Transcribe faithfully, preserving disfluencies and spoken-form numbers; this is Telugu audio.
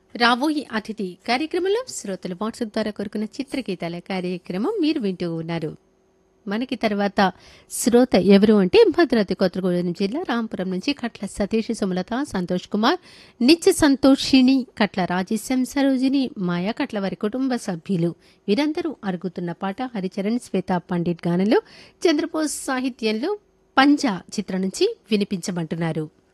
రాబోయే అతిథి కార్యక్రమంలో శ్రోతలు వాట్సాప్ ద్వారా కోరుకున్న చిత్రగీతాల కార్యక్రమం మీరు వింటూ ఉన్నారు. మనకి తర్వాత శ్రోత ఎవరు అంటే భద్రాద్రి కొత్తగూడెం జిల్లా రాంపురం నుంచి కట్ల సతీష్, సుమలత, సంతోష్ కుమార్, నిత్య సంతోషిణి, కట్ల రాజేశం, సరోజిని, మాయా, కట్ల వారి కుటుంబ సభ్యులు వీరందరూ అరుగుతున్న పాట హరిచరణ్, శ్వేతా పండిట్ గానంలో చంద్రబోస్ సాహిత్యంలో పంజా చిత్రం నుంచి వినిపించమంటున్నారు.